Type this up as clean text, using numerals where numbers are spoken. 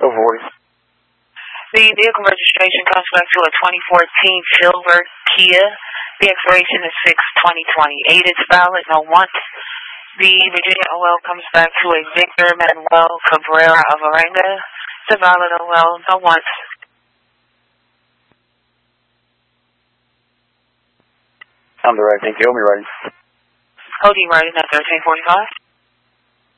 voice. The vehicle registration comes back to a 2014 silver Kia. The expiration is 6/20/28. It's valid, no want. The Virginia OL comes back to a Victor Manuel Cabrera of Arango. It's a valid OL, no want. I'm the right. Thank you. Hold me ready. Hold you right at 1345.